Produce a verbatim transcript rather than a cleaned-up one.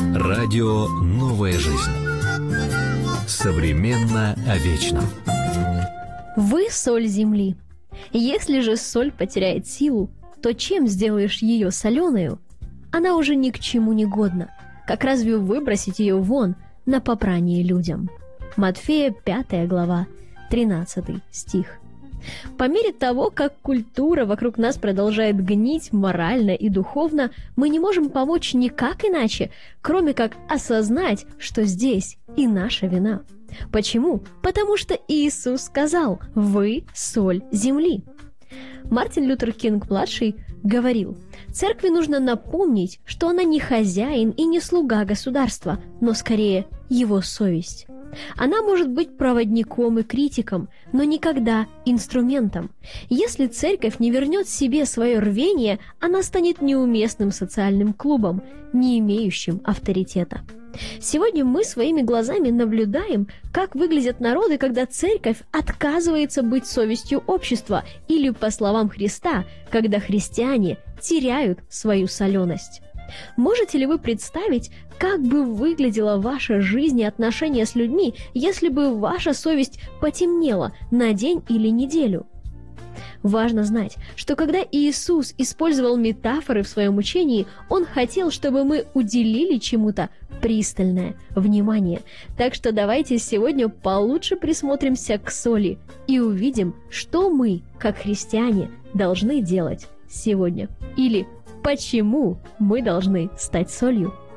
Радио «Новая жизнь». Современно о вечном. Вы соль земли. Если же соль потеряет силу, то чем сделаешь ее соленую? Она уже ни к чему не годна. Как разве выбросить ее вон на попрание людям? Матфея, пятая глава, тринадцатый стих. По мере того, как культура вокруг нас продолжает гнить морально и духовно, мы не можем помочь никак иначе, кроме как осознать, что здесь и наша вина. Почему? Потому что Иисус сказал: «Вы соль земли». Мартин Лютер Кинг-младший говорил: «Церкви нужно напомнить, что она не хозяин и не слуга государства, но скорее его совесть. Она может быть проводником и критиком, но никогда инструментом. Если церковь не вернет себе свое рвение, она станет неуместным социальным клубом, не имеющим авторитета». Сегодня мы своими глазами наблюдаем, как выглядят народы, когда церковь отказывается быть совестью общества, или, по словам Христа, когда христиане теряют свою соленость. Можете ли вы представить, как бы выглядела ваша жизнь и отношения с людьми, если бы ваша совесть потемнела на день или неделю? Важно знать, что когда Иисус использовал метафоры в своем учении, Он хотел, чтобы мы уделили чему-то пристальное внимание. Так что давайте сегодня получше присмотримся к соли и увидим, что мы, как христиане, должны делать сегодня. Или почему мы должны стать солью.